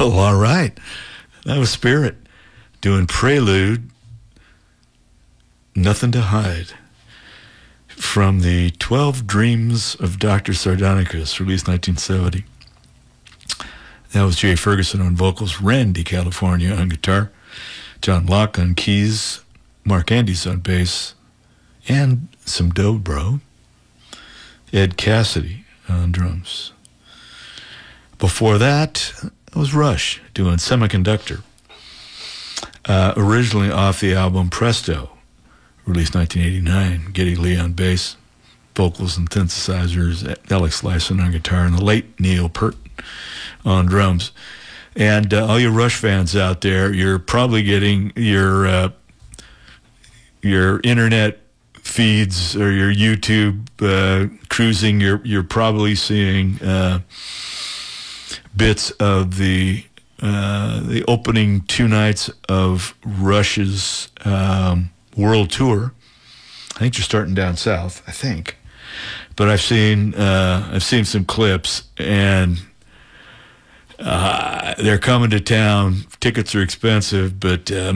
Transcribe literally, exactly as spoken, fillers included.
Oh, all right. That was Spirit doing Prelude, Nothing to Hide, from the twelve Dreams of Doctor Sardonicus, released nineteen seventy. That was Jay Ferguson on vocals, Randy California on guitar, John Locke on keys, Mark Andes on bass, and some dobro, Ed Cassidy on drums. Before that, it was Rush doing Semiconductor, uh, originally off the album Presto, released nineteen eighty-nine. Geddy Lee on bass, vocals and synthesizers, Alex Lifeson on guitar, and the late Neil Peart on drums. And uh, all you Rush fans out there, you're probably getting your uh, your internet feeds or your YouTube uh, cruising. You're you're probably seeing uh, bits of the uh, the opening two nights of Rush's um, world tour. I think you're starting down south. I think, but I've seen uh, I've seen some clips, and uh, they're coming to town. Tickets are expensive, but uh,